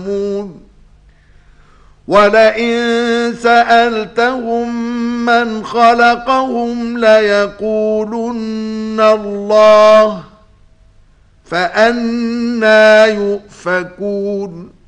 ولئن سألتهم من خلقهم ليقولن الله فأنى يؤفكون